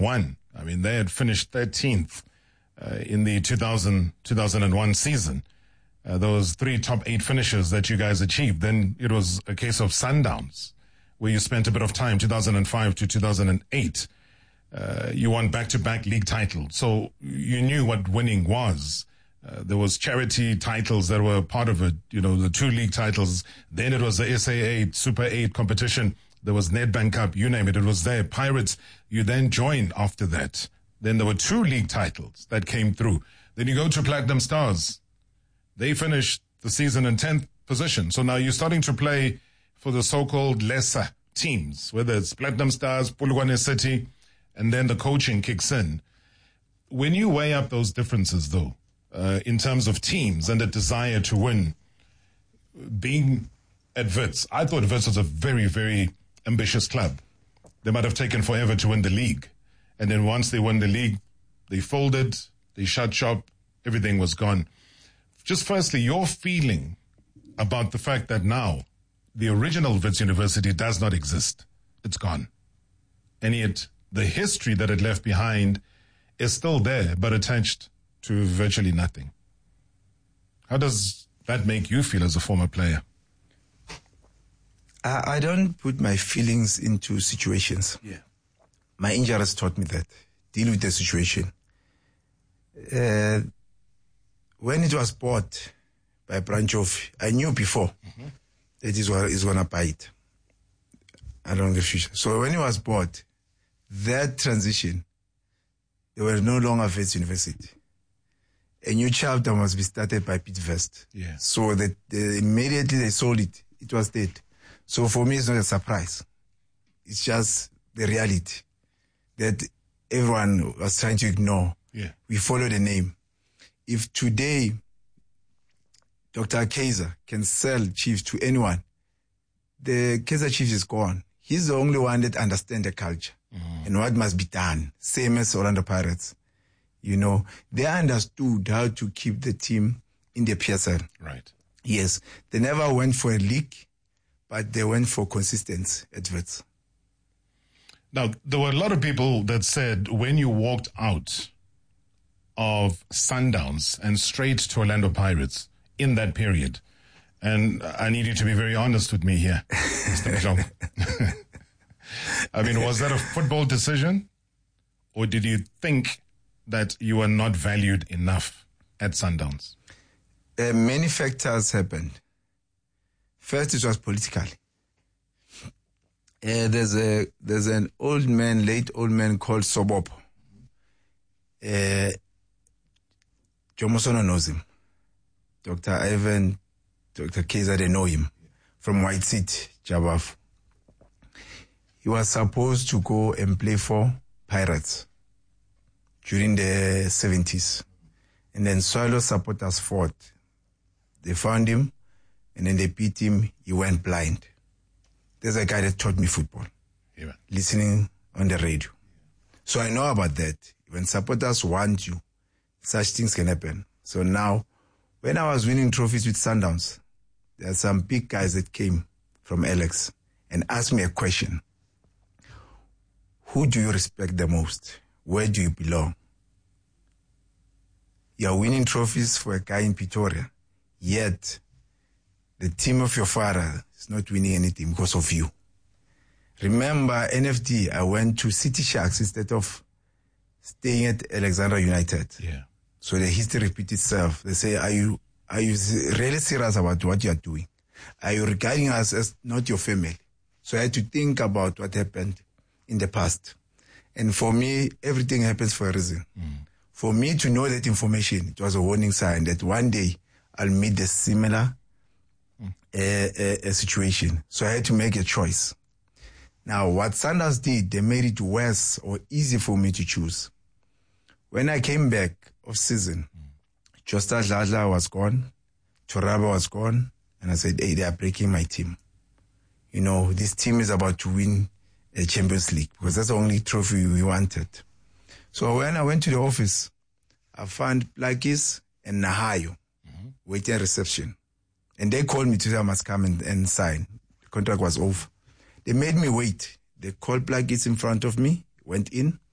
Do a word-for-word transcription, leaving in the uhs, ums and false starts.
one. I mean, they had finished thirteenth uh, in the two thousand, two thousand one season. Uh, those three top eight finishes that you guys achieved. Then it was a case of Sundowns, where you spent a bit of time, two thousand five to two thousand eight. Uh, you won back-to-back league titles. So you knew what winning was. Uh, there was charity titles that were part of it, you know, the two league titles. Then it was the S A eight, Super eight competition. There was Nedbank Cup, you name it. It was there. Pirates, you then joined after that. Then there were two league titles that came through. Then you go to Platinum Stars. They finished the season in tenth position. So now you're starting to play for the so-called lesser teams, whether it's Platinum Stars, Polokwane City, and then the coaching kicks in. When you weigh up those differences, though, uh, in terms of teams and the desire to win, being at Wits, I thought Wits was a very, very ambitious club. They might have taken forever to win the league. And then once they won the league, they folded, they shut shop, everything was gone. Just firstly, your feeling about the fact that now the original Wits University does not exist. It's gone. And yet the history that it left behind is still there, but attached to virtually nothing. How does that make you feel as a former player? I, I don't put my feelings into situations. Yeah. My injuries taught me that. Deal with the situation. Uh, when it was bought by Branchoff, I knew before mm-hmm. that it was going to buy it. I don't get future. So when it was bought, that transition, they were no longer Wits University. A new chapter must be started by Pete West. Yeah. So that they, immediately they sold it, it was dead. So for me, it's not a surprise. It's just the reality that everyone was trying to ignore. Yeah. We follow the name. If today Doctor Kaiser can sell Chiefs to anyone, the Kaiser Chiefs is gone. He's the only one that understands the culture mm. and what must be done. Same as Orlando Pirates. You know, they understood how to keep the team in the P S L. Right. Yes. They never went for a league, but they went for consistency at Wits. Now, there were a lot of people that said when you walked out of Sundowns and straight to Orlando Pirates in that period, and I need you to be very honest with me here, Mister Mjong. I mean, was that a football decision, or did you think that you were not valued enough at Sundowns? Uh, many factors happened. First, it was political. Uh, there's a there's an old man, late old man called Sobop. Uh, Jomosono knows him. Doctor Ivan, Doctor Kaiser, they know him from White City, Jabaf. He was supposed to go and play for Pirates during the seventies. And then Swallow supporters fought. They found him, and then they beat him. He went blind. There's a guy that taught me football, yeah. listening on the radio. So I know about that. When supporters want you, such things can happen. So now, when I was winning trophies with Sundowns, there are some big guys that came from Alex and asked me a question. Who do you respect the most? Where do you belong? You're winning trophies for a guy in Pretoria, yet the team of your father is not winning anything because of you. Remember, N F D, I went to City Sharks instead of staying at Alexandra United. Yeah. So the history repeats itself. They say, are you are you really serious about what you are doing? Are you regarding us as not your family? So I had to think about what happened in the past. And for me, everything happens for a reason. Mm. For me to know that information, it was a warning sign that one day I'll meet a similar mm. uh, uh, situation. So I had to make a choice. Now, what Sanders did, they made it worse or easy for me to choose. When I came back off season, mm. Josta Dladla was gone, Toraba was gone, and I said, hey, they are breaking my team. You know, this team is about to win a Champions League because that's the only trophy we wanted. So when I went to the office, I found Plakis and Nahayo mm-hmm. waiting at reception. And they called me to say I must come and, and sign. The contract was over. They made me wait. They called Plakis in front of me, went in.